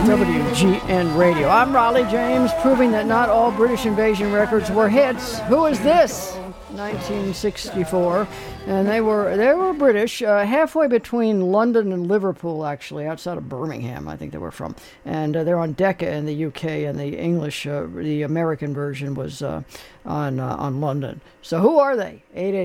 WGN Radio. I'm Raleigh James, proving that not all British invasion records were hits. Who is this? 1964, and they were British, halfway between London and Liverpool, actually, outside of Birmingham, I think they were from. And they're on Decca in the UK, and the English, the American version was on London. So who are they?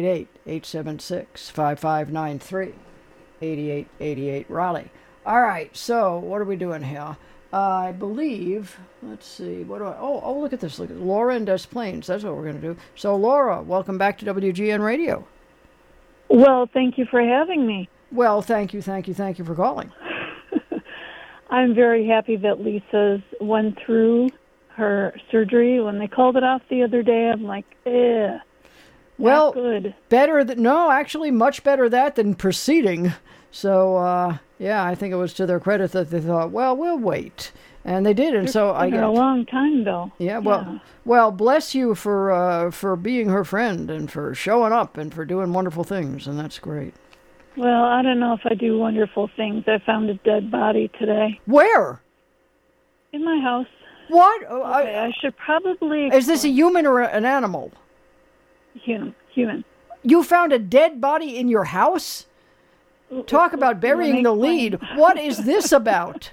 888-876-5593, 8888 Raleigh. All right, so what are we doing here? I believe, let's see, oh, look at this. Look at Laura in Des Plaines. That's what we're going to do. So, Laura, welcome back to WGN Radio. Well, thank you for having me. Well, thank you for calling. I'm very happy that Lisa's went through her surgery. When they called it off the other day, I'm like, well, good. Actually much better that than proceeding. So, yeah, I think it was to their credit that they thought, well, we'll wait. And they did, and so I a long time, though. Yeah, well, bless you for being her friend and for showing up and for doing wonderful things, and that's great. Well, I don't know if I do wonderful things. I found a dead body today. Where? In my house. What? Okay, I should probably... Is this a human or an animal? Human. You found a dead body in your house? Talk about burying the lead. What is this about?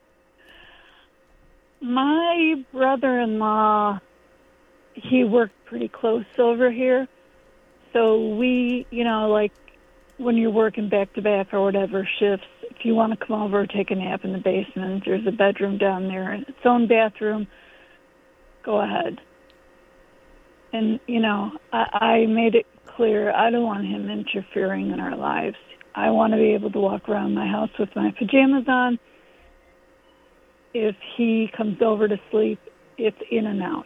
My brother-in-law, he worked pretty close over here. So we, like when you're working back-to-back or whatever shifts, if you want to come over, take a nap in the basement, there's a bedroom down there and its own bathroom, go ahead. And, I made it clear I don't want him interfering in our lives. I want to be able to walk around my house with my pajamas on. If he comes over to sleep, it's in and out.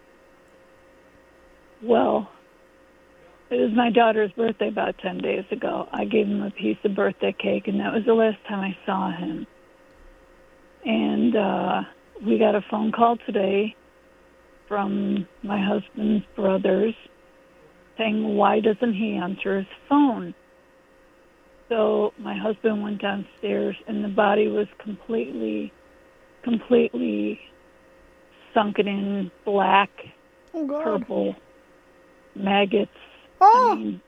Well, it was my daughter's birthday about 10 days ago. I gave him a piece of birthday cake, and that was the last time I saw him. And we got a phone call today from my husband's brothers saying, why doesn't he answer his phone? So my husband went downstairs, and the body was completely sunken in black, purple maggots. Oh! I mean,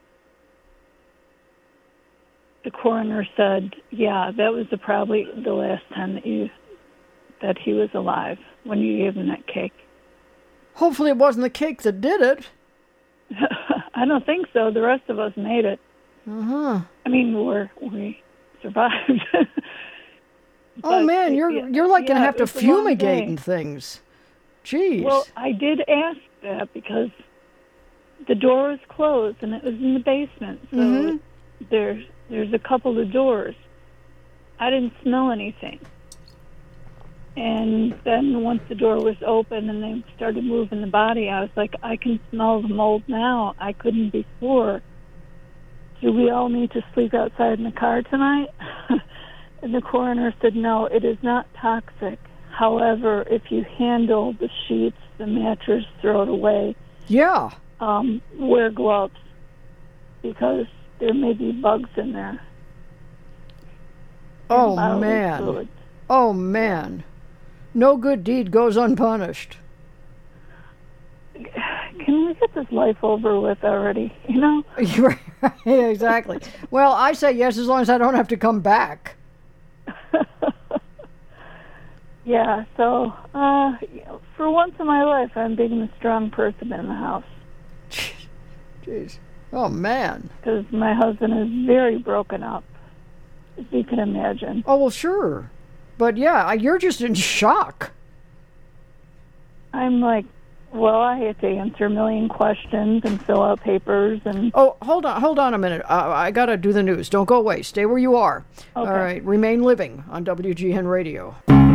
the coroner said, yeah, that was probably the last time that he was alive, when you gave him that cake. Hopefully it wasn't the cake that did it. I don't think so. The rest of us made it. Uh-huh. I mean, we survived. Oh, man, you're like going to have to fumigate and things. Jeez. Well, I did ask that because the door was closed and it was in the basement. So there's a couple of doors. I didn't smell anything. And then once the door was open and they started moving the body, I was like, I can smell the mold now. I couldn't before. Do we all need to sleep outside in the car tonight? And the coroner said, no, it is not toxic. However, if you handle the sheets, the mattress, throw it away. Yeah. Wear gloves because there may be bugs in there. Oh, man. Oh, man. No good deed goes unpunished. Can we get this life over with already, Yeah, exactly. Well, I say yes as long as I don't have to come back. Yeah, so for once in my life, I'm being the strong person in the house. Jeez. Oh, man. Because my husband is very broken up, as you can imagine. Oh, well, sure. But, yeah, you're just in shock. I'm like, well, I had to answer a million questions and fill out papers and... Oh, hold on a minute. I got to do the news. Don't go away. Stay where you are. Okay. All right. Remain living on WGN Radio.